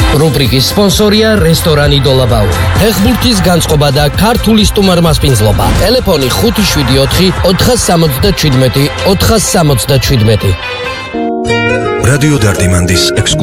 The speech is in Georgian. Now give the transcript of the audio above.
რუბრიკის სპონსორია რესტორანი დოლაბაური. ფეხბურთის განწყობა და ქართული სტუმარმასპინძლობა. ტელეფონი 574 477 477. რადიო დარდიმანდის